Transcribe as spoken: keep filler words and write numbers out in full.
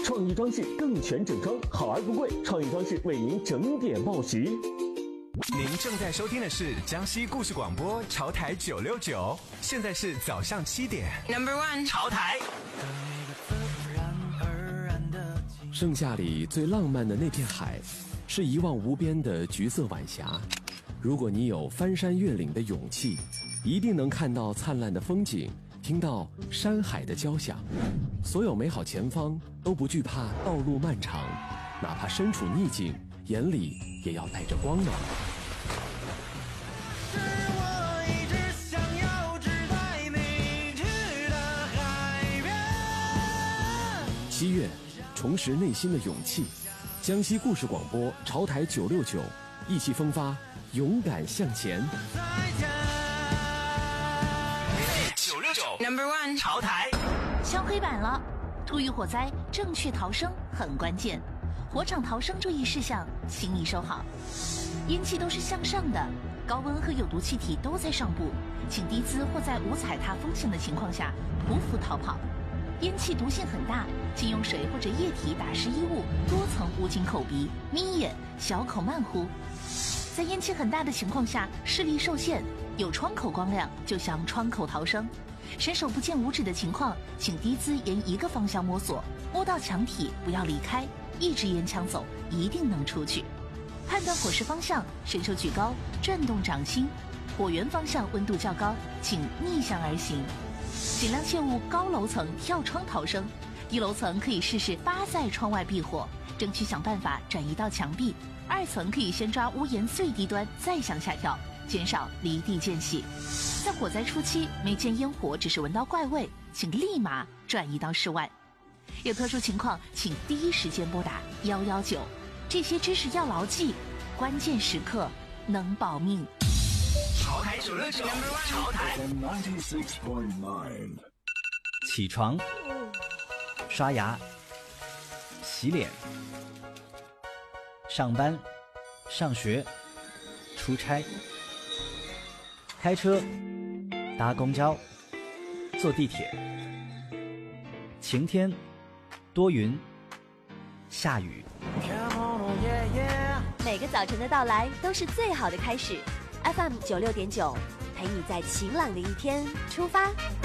创意装饰更全整装，好而不贵。创意装饰为您整点报时。 您正在收听的是江西故事广播潮台九六九，现在是早上七点。Number one， 潮台。 盛夏里最浪漫的那片海，是一望无边的橘色晚霞。如果你有翻山越岭的勇气，一定能看到灿烂的风景，听到山海的交响。所有美好前方都不惧怕道路漫长，哪怕身处逆境，眼里也要带着光芒。七月，重拾内心的勇气。江西故事广播潮台九六九，意气风发，勇敢向前。 九六九 Number One 潮台。 敲黑板了，突遇火灾，正确逃生很关键。火场逃生注意事项，请你收好。烟气都是向上的，高温和有毒气体都在上部，请低姿或在无踩踏风险的情况下匍匐逃跑。烟气毒性很大，请用水或者液体打湿衣物，多层捂紧口鼻，眯眼，小口慢呼。在烟气很大的情况下，视力受限，有窗口光亮就向窗口逃生。伸手不见五指的情况，请低姿沿一个方向摸索，摸到墙体不要离开，一支烟枪走，一定能出去。判断火势方向，伸手举高，转动掌心。火源方向温度较高，请逆向而行。尽量切勿高楼层跳窗逃生，低楼层可以试试扒在窗外避火，争取想办法转移到墙壁。二层可以先抓屋檐最低端，再向下跳，减少离地间隙。在火灾初期，没见烟火，只是闻到怪味，请立马转移到室外。有特殊情况，请第一时间拨打一一九。这些知识要牢记，关键时刻能保命。 潮台九六九，潮台起床，刷牙，洗脸，上班，上学，出差，开车，搭公交，坐地铁。晴天，多云，下雨。 每个早晨的到来都是最好的开始。F M 九六点九，陪你在晴朗的一天出发。